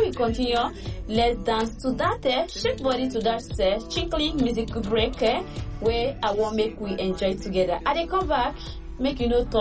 we continue, let's dance to that, shake body to that chinkling music break where I want make we enjoy together. I dey come back, make you know